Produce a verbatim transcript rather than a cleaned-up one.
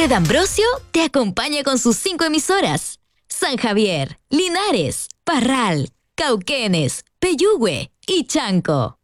Fred Ambrosio te acompaña con sus cinco emisoras: San Javier, Linares, Parral, Cauquenes, Peyúgue y Chanco.